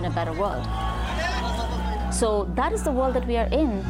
imagine a better world. So that is the world that we are in.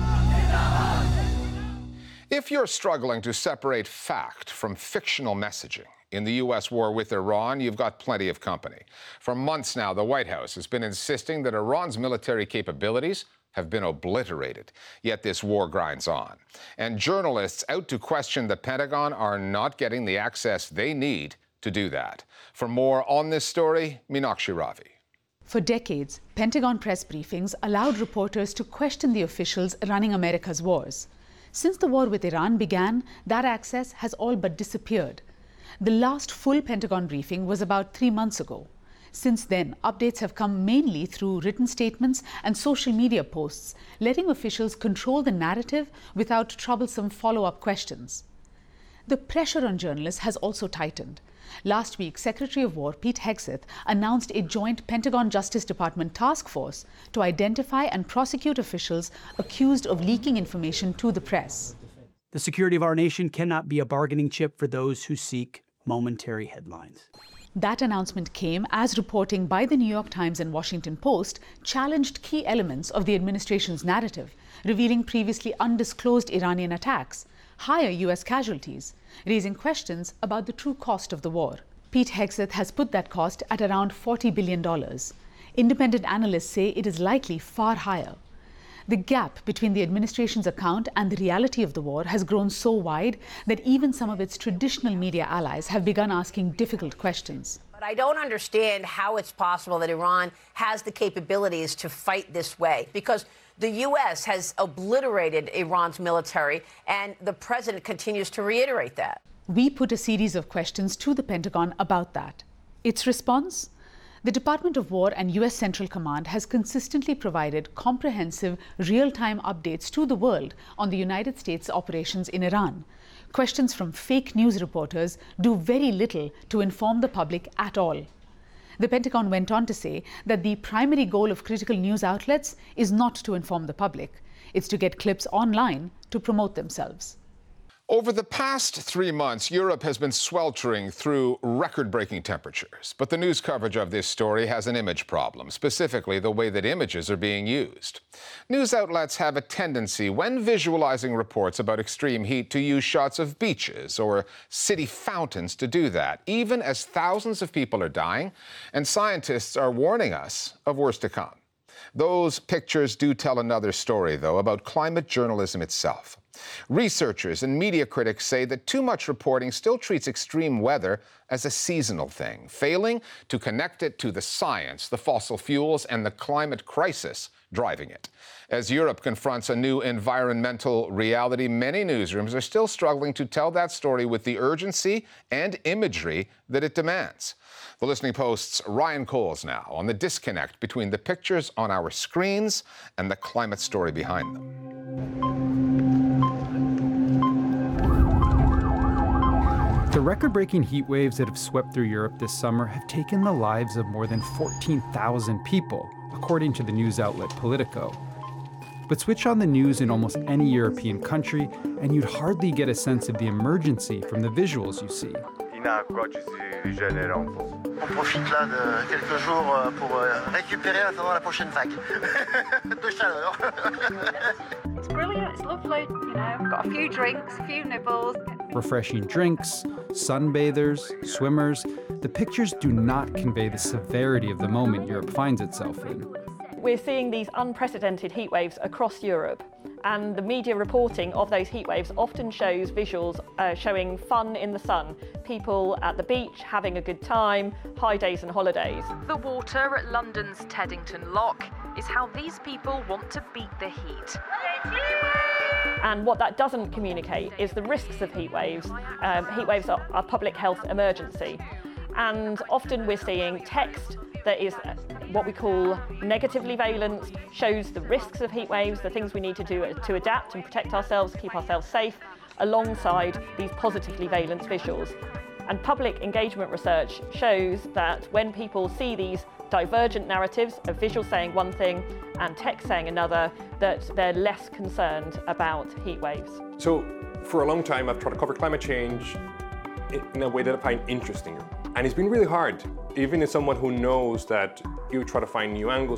If you're struggling to separate fact from fictional messaging in the U.S. war with Iran, you've got plenty of company. For months now, the White House has been insisting that Iran's military capabilities have been obliterated. Yet this war grinds on. And journalists out to question the Pentagon are not getting the access they need to do that. For more on this story, Meenakshi Ravi. For decades, Pentagon press briefings allowed reporters to question the officials running America's wars. Since the war with Iran began, that access has all but disappeared. The last full Pentagon briefing was about 3 months ago. Since then, updates have come mainly through written statements and social media posts, letting officials control the narrative without troublesome follow-up questions. The pressure on journalists has also tightened. Last week, Secretary of War Pete Hegseth announced a joint Pentagon Justice Department task force to identify and prosecute officials accused of leaking information to the press. The security of our nation cannot be a bargaining chip for those who seek momentary headlines. That announcement came as reporting by the New York Times and Washington Post challenged key elements of the administration's narrative, revealing previously undisclosed Iranian attacks, higher U.S. casualties, raising questions about the true cost of the war. Pete Hegseth has put that cost at around $40 billion. Independent analysts say it is likely far higher. The gap between the administration's account and the reality of the war has grown so wide that even some of its traditional media allies have begun asking difficult questions. But I don't understand how it's possible that Iran has the capabilities to fight this way, because the U.S. has obliterated Iran's military, and the president continues to reiterate that. We put a series of questions to the Pentagon about that. Its response? The Department of War and U.S. Central Command has consistently provided comprehensive, real-time updates to the world on the United States' operations in Iran. Questions from fake news reporters do very little to inform the public at all. The Pentagon went on to say that the primary goal of critical news outlets is not to inform the public. It's to get clips online to promote themselves. Over the past 3 months, Europe has been sweltering through record-breaking temperatures. But the news coverage of this story has an image problem, specifically the way that images are being used. News outlets have a tendency, when visualizing reports about extreme heat, to use shots of beaches or city fountains to do that, even as thousands of people are dying, and scientists are warning us of worse to come. Those pictures do tell another story, though, about climate journalism itself. Researchers and media critics say that too much reporting still treats extreme weather as a seasonal thing, failing to connect it to the science, the fossil fuels, and the climate crisis driving it. As Europe confronts a new environmental reality, many newsrooms are still struggling to tell that story with the urgency and imagery that it demands. The Listening Post's Ryan Coles now on the disconnect between the pictures on our screens and the climate story behind them. The record-breaking heat waves that have swept through Europe this summer have taken the lives of more than 14,000 people, according to the news outlet Politico. But switch on the news in almost any European country, and you'd hardly get a sense of the emergency from the visuals you see. On profite là de quelques jours pour récupérer attendant la prochaine vague de chaleur. It's brilliant, it's lovely, you know, got a few drinks, a few nibbles. Refreshing drinks, sunbathers, swimmers, the pictures do not convey the severity of the moment Europe finds itself in. We're seeing these unprecedented heat waves across Europe, and the media reporting of those heat waves often shows visuals showing fun in the sun, people at the beach having a good time, high days and holidays. The water at London's Teddington Lock is how these people want to beat the heat. And what that doesn't communicate is the risks of heat waves. Heat waves are a public health emergency, and often we're seeing text that is what we call negatively valenced, shows the risks of heat waves, the things we need to do to adapt and protect ourselves, keep ourselves safe, alongside these positively valenced visuals. And public engagement research shows that when people see these divergent narratives of visuals saying one thing and text saying another, that they're less concerned about heat waves. So for a long time, I've tried to cover climate change in a way that I find interesting. And it's been really hard, even as someone who knows that you try to find new angles